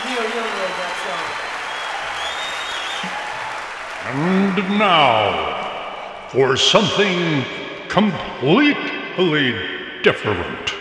Neil Young wrote that song. And now, for something completely different.